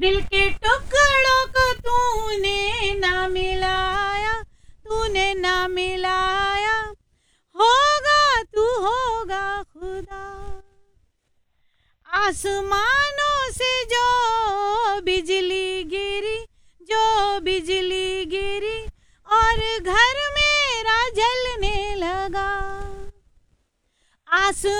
दिल के टुकड़ों को तूने ना मिलाया, तूने ना मिलाया, होगा तू होगा खुदा। आसमानों से जो बिजली गिरी, जो बिजली गिरी और घर मेरा जलने लगा।